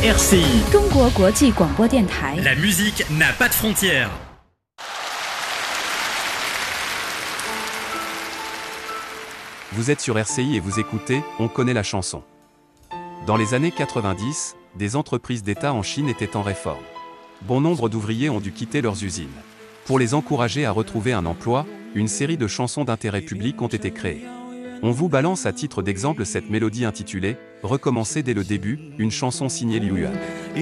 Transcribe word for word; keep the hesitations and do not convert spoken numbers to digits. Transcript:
R C I, 中国国际广播电台。 la musique n'a pas de frontières. Vous êtes sur R C I et vous écoutez On connaît la chanson. Dans les années quatre-vingt-dix, des entreprises d'État en Chine étaient en réforme. Bon nombre d'ouvriers ont dû quitter leurs usines. Pour les encourager à retrouver un emploi, une série de chansons d'intérêt public ont été créées. On vous balance à titre d'exemple cette mélodie intitulée « Recommencer dès le début », une chanson signée Liu Yuan.